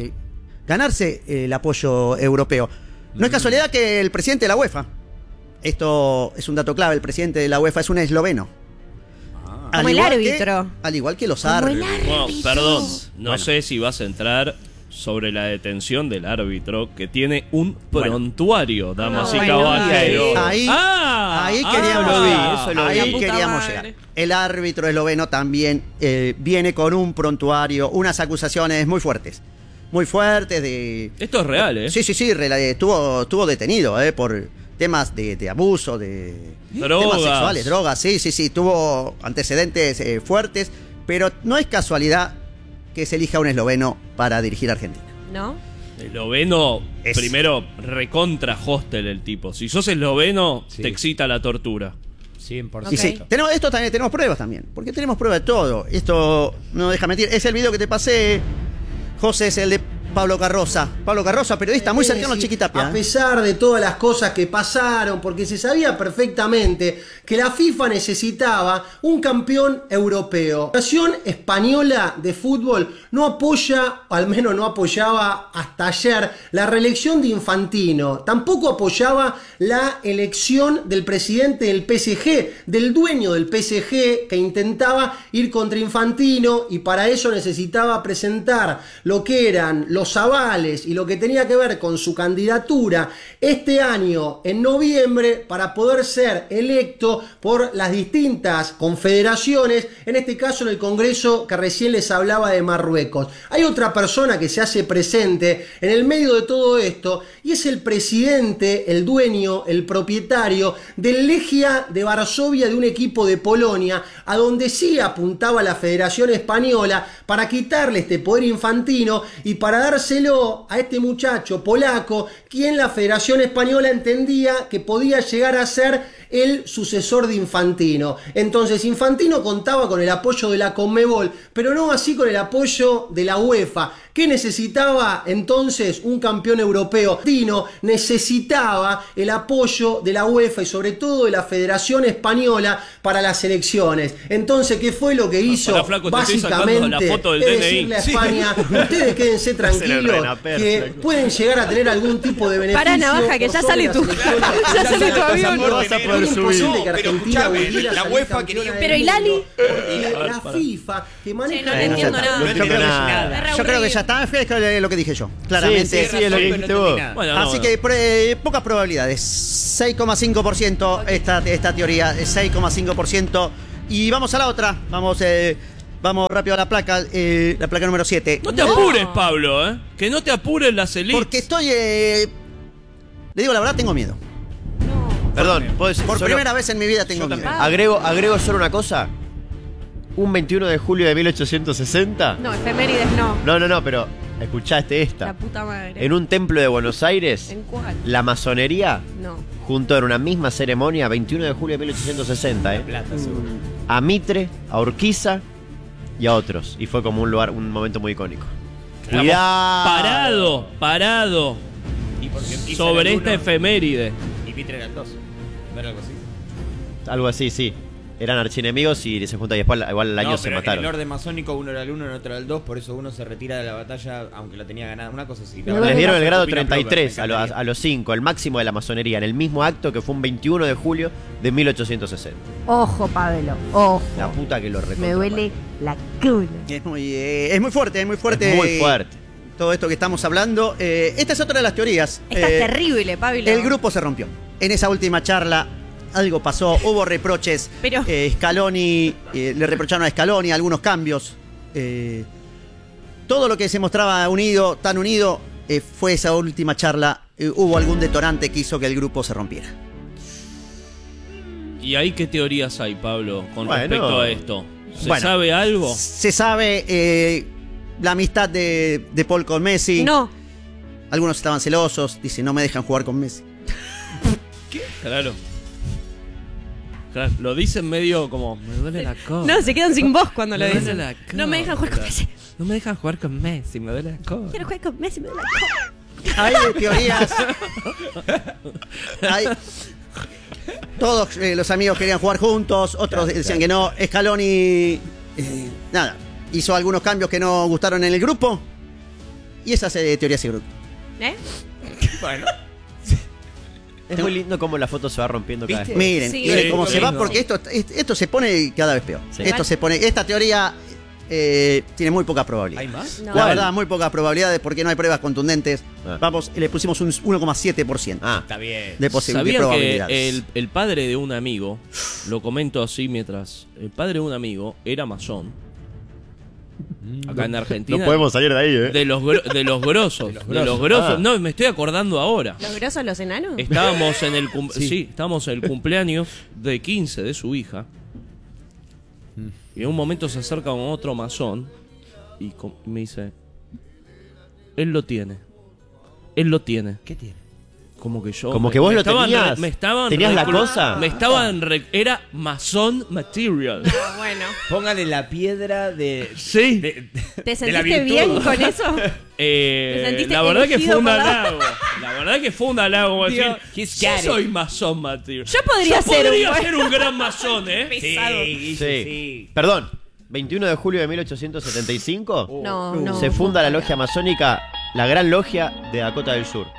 el apoyo europeo. No es casualidad que el presidente de la UEFA, esto es un dato clave, el presidente de la UEFA es un esloveno. Al Como el igual árbitro. al igual que los Como el árbitros. Bueno, árbitro. perdón, no Bueno. sé si vas a entrar sobre la detención del árbitro que tiene un prontuario, damas y Bueno, caballeros. Ahí queríamos lo vi, llegar. eso lo Ahí vi. puta queríamos madre. llegar. El árbitro esloveno también viene con un prontuario, unas acusaciones muy fuertes. Muy fuertes de... Esto es real, ¿eh? Sí, estuvo detenido por temas de abuso, de Drogas. temas sexuales, drogas, sí, tuvo antecedentes fuertes, pero no es casualidad que se elija un esloveno para dirigir a Argentina. ¿No? Esloveno, Es- primero, recontra hostel el tipo. Si sos esloveno, Sí. te excita la tortura. 100%. Y sí, esto también tenemos pruebas también, porque tenemos pruebas de todo. Esto no deja mentir. Es el video que te pasé, José, es el de Pablo Carroza. Pablo Carroza, periodista muy cercano a Chiquitapia. A pesar de todas las cosas que pasaron, porque se sabía perfectamente que la FIFA necesitaba un campeón europeo. La Federación Española de Fútbol no apoya, o al menos no apoyaba hasta ayer, la reelección de Infantino. Tampoco apoyaba la elección del presidente del PSG, del dueño del PSG, que intentaba ir contra Infantino y para eso necesitaba presentar lo que eran los los avales y lo que tenía que ver con su candidatura este año en noviembre para poder ser electo por las distintas confederaciones, en este caso en el Congreso que recién les hablaba de Marruecos. Hay otra persona que se hace presente en el medio de todo esto y es el presidente, el dueño, el propietario del Legia de Varsovia, de un equipo de Polonia, a donde sí apuntaba la Federación Española para quitarle este poder infantino y para dárselo a este muchacho polaco, quien la Federación Española entendía que podía llegar a ser el sucesor de Infantino. Entonces Infantino contaba con el apoyo de la Conmebol, pero no así con el apoyo de la UEFA. ¿Qué necesitaba entonces un campeón europeo? Infantino necesitaba el apoyo de la UEFA y sobre todo de la Federación Española para las elecciones. Entonces, ¿qué fue lo que hizo? Para, flaco, básicamente la foto del es DNI. decirle a España, ustedes quédense tranquilos que pueden llegar a tener algún tipo de beneficio. Para, Navaja, que ya sale tu avión. No vas a poder subir. La UEFA quería... Pero ¿y Lali? La FIFA que maneja... no entiendo nada. Yo creo que ya está, es lo que dije yo, claramente. Sí, es lo que dijiste vos. Así que pocas probabilidades, 6,5% esta teoría, 6,5%. Y vamos a la otra, vamos rápido a la placa número 7. No te apures, Pablo, que no te apures las elites. Porque estoy, le digo la verdad, tengo miedo. Perdón, por primera vez en mi vida tengo miedo. Agrego solo una cosa. Un 21 de julio de 1860. No, efemérides no. No, pero escuchaste esta. La puta madre. En un templo de Buenos Aires, ¿En cuál? la masonería No. juntó en una misma ceremonia, 21 de julio de 1860, a Mitre, a Urquiza y a otros. Y fue como un momento muy icónico. Cuidado. Parado. Sobre esta efeméride. Y Mitre eran 2. ¿No era algo así? Algo así, sí. Eran archienemigos y se juntan y después igual al año se mataron. En el orden masónico uno era el 1 y otro era el 2, por eso uno se retira de la batalla aunque la tenía ganada. Una cosa así. Les dieron el grado 33 a los 5, el máximo de la masonería, en el mismo acto que fue un 21 de julio de 1860. Ojo, Pablo, ojo. La puta que lo recontra. Me duele la cuna. Es muy fuerte, es muy fuerte. Es muy fuerte. Todo esto que estamos hablando. Esta es otra de las teorías. Esta es terrible, Pablo. El grupo se rompió. En esa última charla algo pasó, hubo reproches. Pero... Scaloni, le reprocharon a Scaloni algunos cambios. Todo lo que se mostraba unido, tan unido, fue esa última charla. Hubo algún detonante que hizo que el grupo se rompiera. ¿Y ahí qué teorías hay, Pablo, con respecto a esto? ¿Se sabe algo? Se sabe la amistad de Paul con Messi. No. Algunos estaban celosos, dicen, no me dejan jugar con Messi. ¿Qué? Claro. Lo dicen medio como, me duele la cosa. No, se quedan sin voz cuando lo dicen. No me dejan jugar con Messi. No me dejan jugar con Messi, me duele la cosa. Quiero jugar con Messi, me duele la cosa. Hay teorías. Todos los amigos querían jugar juntos, otros decían que no. Scaloni, hizo algunos cambios que no gustaron en el grupo. Y esas teorías se grupo. Bueno. Es muy lindo cómo la foto se va rompiendo cada vez. Miren cómo se va, porque esto se pone cada vez peor. Sí. Esta teoría tiene muy poca probabilidad. ¿Hay más? No. La verdad, muy pocas probabilidades porque no hay pruebas contundentes. Vamos, le pusimos un 1,7%. Está bien. De ¿Sabían probabilidades. que el padre de un amigo, lo comento así mientras, el padre de un amigo era masón? Acá en Argentina. No podemos salir de ahí, De los grosos. De los grosos. No, me estoy acordando ahora. ¿Los grosos, los enanos? Estábamos en el estábamos en el cumpleaños de 15 de su hija. Y en un momento se acerca con otro masón y me dice, él lo tiene. Él lo tiene. ¿Qué tiene? Como que yo. Como que vos lo tenías. ¿Tenías la cosa? Era masón material. Bueno. Póngale la piedra de. Sí. ¿Te sentiste bien con eso? La verdad que fue un halago. La verdad que fue un halago. Decir, yo soy masón material. Yo podría ser un gran masón, Sí. Perdón. 21 de julio de 1875. No. Se funda la logia masónica, la Gran Logia de Dakota del Sur.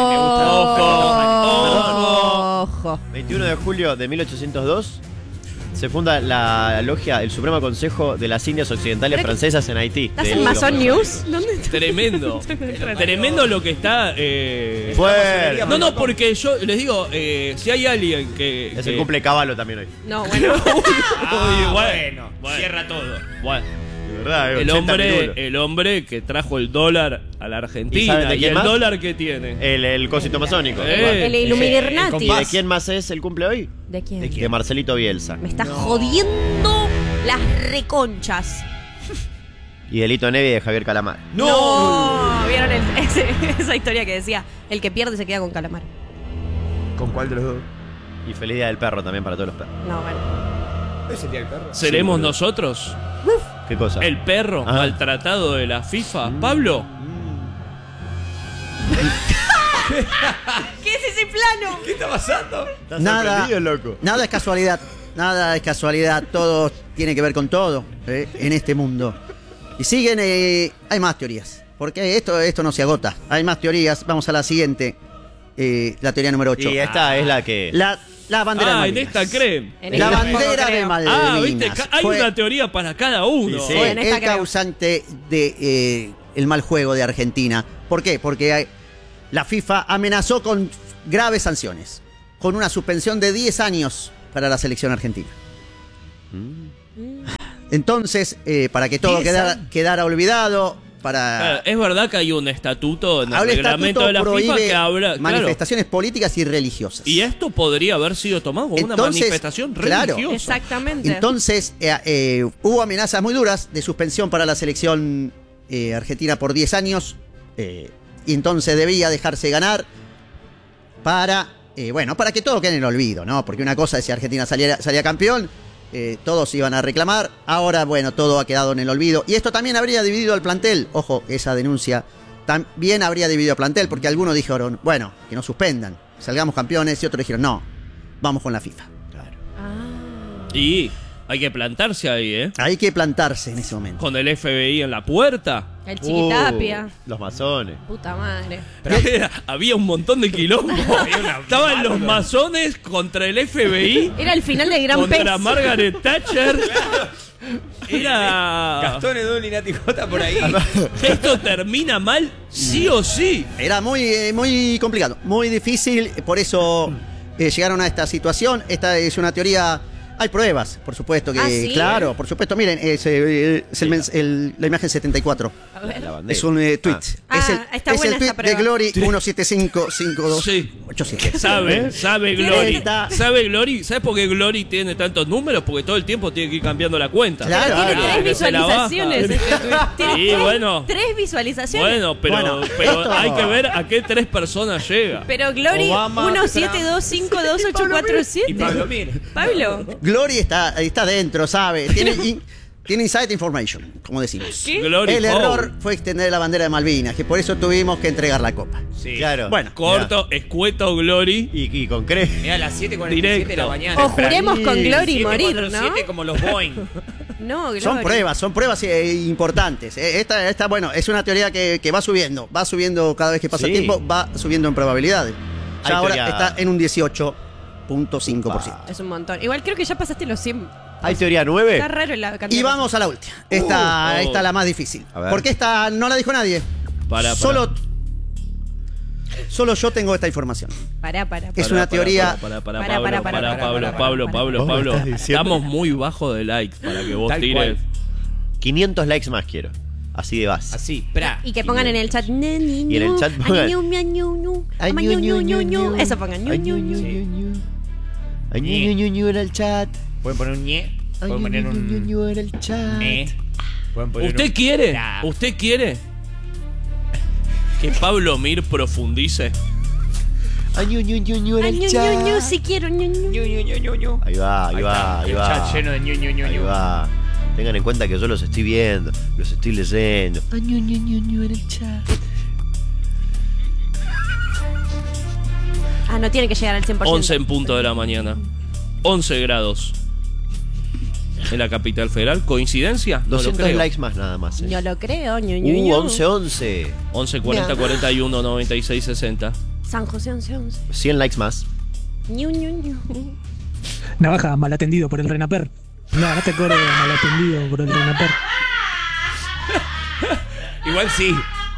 Ojo. 21 de julio de 1802. Se funda la logia, el Supremo Consejo de las Indias Occidentales Francesas en Haití. ¿Estás en Mason News? ¿Dónde? Tremendo. Tremendo lo que está. Fuerte. No, porque yo les digo, si hay alguien que. Es el cumple Caballo también hoy. No, bueno. Bueno, cierra todo. Bueno. De verdad, El hombre que trajo el dólar a la ¿Y Argentina. saben de ¿Y quién el más? dólar que tiene? El cosito masónico. El Illuminati. ¿Y de quién más es el cumple hoy? ¿De quién? De Marcelito Bielsa. Me está jodiendo las reconchas. Y de Lito Nevi y de Javier Calamar. ¡No! ¿Vieron esa historia que decía, el que pierde se queda con Calamar? ¿Con cuál de los dos? Y feliz día del perro también para todos los perros. No, bueno. ¿Es el día del perro? ¿Seremos nosotros? ¿Qué cosa? El perro maltratado de la FIFA. Pablo. ¿Qué es ese plano? ¿Qué está pasando? Nada, loco. nada es casualidad. Nada es casualidad. Todo tiene que ver con todo en este mundo. Y siguen, hay más teorías. Porque esto no se agota. Hay más teorías. Vamos a la siguiente. La teoría número 8. Y esta es la que... La bandera de En Malvinas. esta creen. La bandera de Malvinas. ¿viste? Hay Fue una teoría para cada uno. fue el causante de el mal juego de Argentina. ¿Por qué? Porque la FIFA amenazó con graves sanciones. Con una suspensión de 10 años para la selección argentina. Entonces, para que todo quedara olvidado, Claro, es verdad que hay un estatuto en el el reglamento estatuto de la FIFA prohíbe que habla manifestaciones políticas y religiosas. Y esto podría haber sido tomado como una manifestación religiosa. Exactamente. Entonces, hubo amenazas muy duras de suspensión para la selección argentina por 10 años. Y entonces debía dejarse ganar para que todo quede en el olvido, ¿no? Porque una cosa es si Argentina salía campeón, todos iban a reclamar. Ahora, todo ha quedado en el olvido. Y esto también habría dividido al plantel. Ojo, esa denuncia también habría dividido al plantel, porque algunos dijeron, que nos suspendan, salgamos campeones, y otros dijeron, no, vamos con la FIFA. Y hay que plantarse ahí, ¿eh? Hay que plantarse en ese momento. Con el FBI en la puerta. El Chiquitapia. Los masones. Puta madre. Había un montón de quilombo. Estaban los masones contra el FBI. Era el final del Gran Contra Pez. Margaret Thatcher. Era... Gastón Edul y Nati Jota por ahí. Esto termina mal, sí o sí. Era muy complicado, muy difícil. Por eso llegaron a esta situación. Esta es una teoría. Hay pruebas, por supuesto que. ¿Sí? Claro, por supuesto. Miren, es la imagen 74. A ver. Es un tweet. Está es buena el tweet esta de prueba. Glory 1755287. Sabe Glory. Sabe Glory. ¿Sabes por qué Glory tiene tantos números? Porque todo el tiempo tiene que ir cambiando la cuenta. Claro. Tiene tres Se la baja. visualizaciones. Tiene Sí, bueno. tres visualizaciones. Bueno, pero esto- hay que ver a qué 3 personas llega. Pero Glory Obama, 172528847. Y Pablo Mir. Pablo. Glory está dentro, ¿sabe? Tiene inside information, como decimos. ¿Qué? Glory El Paul. error fue extender la bandera de Malvinas, que por eso tuvimos que entregar la copa. Sí. Claro. Bueno, Corto, escueto, Glory. Y con crees. Mira, a las 7:47 de la Directo. mañana. O juremos con Glory morir, ¿no? 7 como los Boeing. No, Glory. son pruebas importantes. Esta, es una teoría que va subiendo cada vez que pasa el Sí. tiempo, va subiendo en probabilidades. Hay Ya ahora teoría- está en un 18.5%. Es un montón. Igual creo que ya pasaste los 100. ¿Hay teoría 9? Está raro la cantidad. Y vamos a la última. Esta es la más difícil. A ver. Porque esta no la dijo nadie. Solo yo tengo esta información. Pará. Es una teoría. Pablo. ¿Vos me estás diciendo? Estamos muy bajo de likes para que vos Tal tires. cual. 500 likes más quiero. Así de base. Así. Y que pongan en el chat. Y en el chat pongan- Eso pongan. Ay, ñu, en el chat. Pueden poner un ñe. Ay, Pueden poner un ñu, en el chat. Pueden poner ¿Usted un- quiere? Nah. ¿Usted quiere que Pablo Mir profundice? Ay, ñu, en Ay, el ñu, chat. ñu, si quiero. Ñu, ñu. Ñu, ñu, ñu, ñu, ñu. Ahí va. El chat lleno de ñu, ñu, ñu, Ahí ñu. va. Tengan en cuenta que yo los estoy viendo, los estoy leyendo. Ay, ñu, en el chat. No tiene que llegar al 100%. 11 en punto de la mañana. 11 grados. En la capital federal. ¿Coincidencia? No lo 200 creo. likes más nada más. Yo lo creo. Ñu, ñu, ñu. 11. 11 40 41 96 60. San José 11. 100 likes más. Ñu, ñu, ñu. Navaja, mal atendido por el Renaper. No te acuerdas de mal atendido por el Renaper. Igual sí.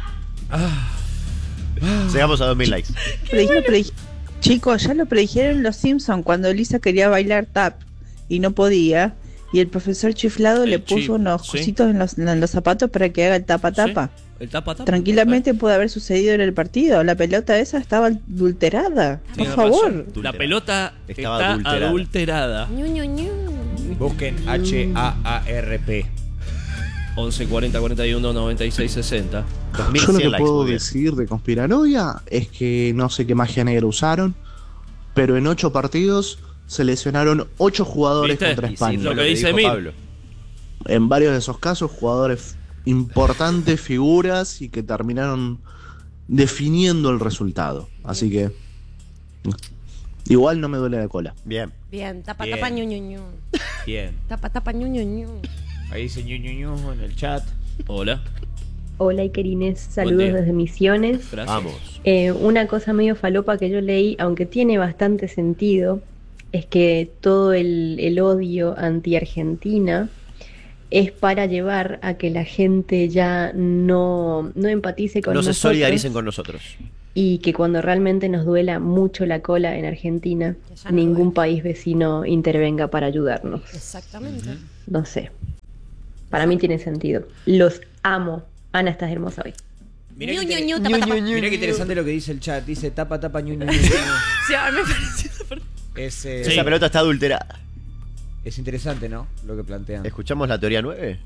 Llegamos a 2000 likes. Chicos, ya lo predijeron los Simpsons cuando Lisa quería bailar tap y no podía. Y el profesor chiflado le puso unos cositos en los zapatos para que haga el tapa-tapa. El tapa-tapa. Tranquilamente puede haber sucedido en el partido. La pelota esa estaba adulterada. Por Tiene favor. razón. La pelota Estaba está adulterada. Busquen HAARP. 11 40 41 96 60. Yo lo que puedo decir de conspiranoia es que no sé qué magia negra usaron, pero en 8 partidos se lesionaron 8 jugadores contra España. Lo que dice Pablo. En varios de esos casos, jugadores importantes, figuras y que terminaron definiendo el resultado. Así que igual no me duele la cola. Bien. Bien, tapa, Bien. tapa, ñu, ñu, ñu. Bien. Tapa, tapa, ñu, ñu, ñu. Ahí dice ñu en el chat. Hola. Hola Ikerines, Buen saludos día. desde Misiones. Gracias. Vamos. Una cosa medio falopa que yo leí, aunque tiene bastante sentido, es que todo el odio anti-Argentina es para llevar a que la gente ya no empatice con No se nosotros solidaricen con nosotros. y que cuando realmente nos duela mucho la cola en Argentina, ya no ningún país vecino intervenga para ayudarnos. Exactamente. No sé. Para mí tiene sentido. Los amo. Ana, estás hermosa hoy. Mirá Ñu, que ñu, ñu, tapa, tapa. Mirá qué interesante lo que dice el chat. Dice tapa, ñu. Sí, a mí me pareció súper- Esa pelota está adulterada. Es interesante, ¿no? Lo que plantean. ¿Escuchamos la teoría 9?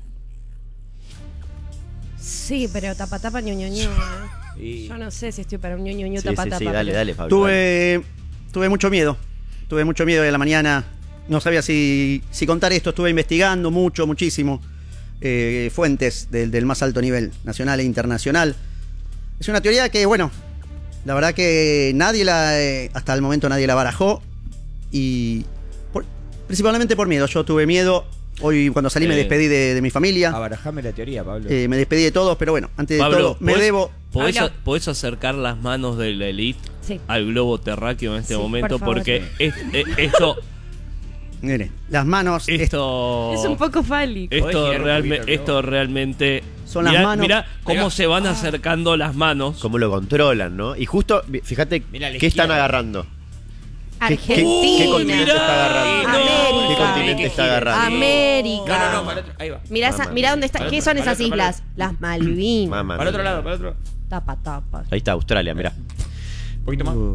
Sí, pero tapa, tapa, ñu, ñu, ñu. Y- Yo no sé si estoy para un ñu, ñu, ñu, Sí, tapa, sí, tapa. sí, dale, pero- dale, Pablo. Tuve mucho miedo. Tuve mucho miedo de la mañana. No sabía si contar esto. Estuve investigando muchísimo. Fuentes del más alto nivel, nacional e internacional. Es una teoría que, bueno, la verdad que hasta el momento nadie la barajó. Y principalmente por miedo. Yo tuve miedo. Hoy cuando salí me despedí de mi familia. Abarajame la teoría, Pablo. Me despedí de todos, pero bueno, antes de Pablo, todo, me debo... ¿podés acercar las manos de la elite Sí. al globo terráqueo en este Sí, momento? por favor. Porque esto. Mire, las manos... Esto. Es un poco fálico. Esto realmente. Son las manos. Mirá cómo se van acercando las manos. Cómo lo controlan, ¿no? Y justo, fíjate, Mirá, la ¿qué están izquierda. agarrando? Argentina. ¿Qué continente está agarrando? América. ¿Qué continente está agarrando? América. No, para otro. Ahí va. Mirá, mirá dónde está. ¿Qué son esas islas? Las Malvinas. Mamá Para otro mía. lado, para otro. Tapa, tapa. Ahí está, Australia, mirá. Un poquito más.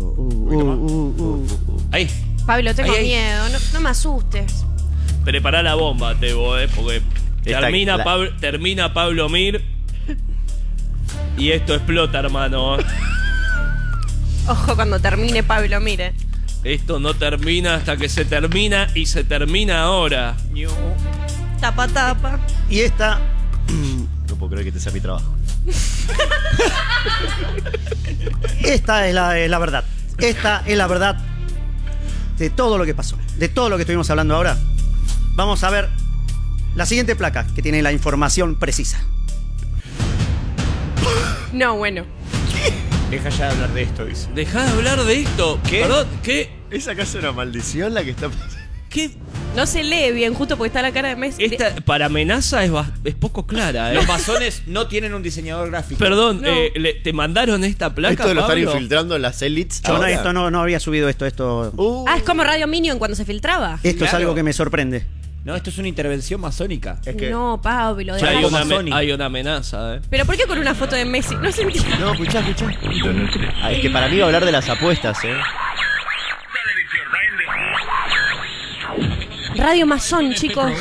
Ahí. Pablo, tengo Ahí. miedo. No me asustes. Prepará la bomba, Tebo, porque Esta- termina Pablo Mir. Y esto explota, hermano. Ojo cuando termine Pablo, mire. Esto no termina hasta que se termina y se termina ahora. Tapa, tapa. Y esta... No puedo creer que este sea mi trabajo. Esta es la verdad. Esta es la verdad de todo lo que pasó. De todo lo que estuvimos hablando ahora. Vamos a ver la siguiente placa que tiene la información precisa. No, bueno. Deja ya de hablar de esto, dice. Dejá de hablar de esto. ¿Qué? Perdón, ¿qué? ¿Es acaso una maldición la que está pasando? ¿Qué? No se lee bien, justo porque está la cara de Messi. Esta para amenaza es poco clara, Los masones no tienen un diseñador gráfico. Perdón, No. ¿te mandaron esta placa, Esto lo están Pablo? infiltrando en las elites. Yo ahora. esto no había subido esto. Esto Es como Radio Minion cuando se filtraba. es Claro. algo que me sorprende. No, esto es una intervención masónica. Es que... No, Pablo. Ya hay dejá- hay una amenaza, ¿Pero por qué con una foto de Messi? No se entiende. No, escuchá. Ah, es que para mí va a hablar de las apuestas, Radio Masón, chicos.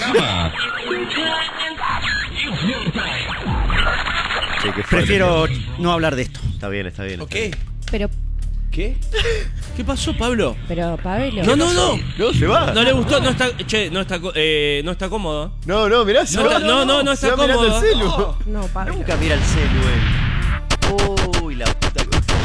Che, qué fuerte. Prefiero no hablar de esto. Está bien. Está bien. Pero, ¿Qué? ¿Qué pasó, Pablo? Pablo. No. No, se va. No le gustó, no está, no está cómodo. No, mirá, se va. No está Se va mirando cómodo. el celu. No, Pablo. Nunca mira el celu, Uy, la puta.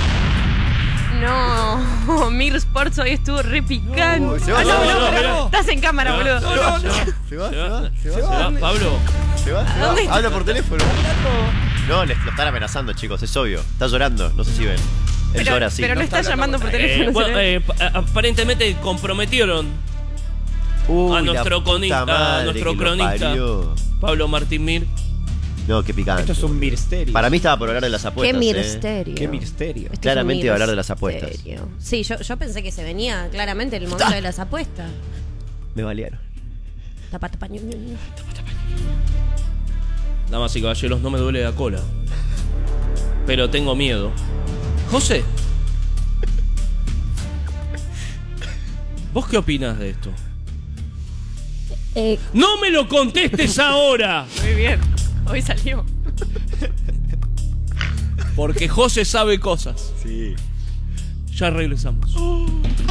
No. Mir Sports hoy estuvo re picante. se va, no. Estás en cámara, boludo. Se va. Pablo. Se va. dónde está? Habla por teléfono. No, lo están amenazando, chicos, es obvio. Está llorando, no sé si ven. Él llora, sí. Pero no está llamando por teléfono. Bueno, se ve. aparentemente comprometieron Uy, a nuestro la puta madre que lo cronista parió. Pablo Martín Mir. No, qué picante. Esto es un misterio. Para mí estaba por hablar de las apuestas. Qué misterio. Qué misterio. Esto es Claramente un iba a hablar de las apuestas. misterio. Sí, yo pensé que se venía claramente el momento de las apuestas. Me valieron. Tapa, tapa, ñu, ñu, ñu. Damas y caballeros, no me duele la cola. Pero tengo miedo. José, ¿vos qué opinás de esto? ¡No me lo contestes ahora! Muy bien, hoy salió. Porque José sabe cosas. Sí. Ya regresamos.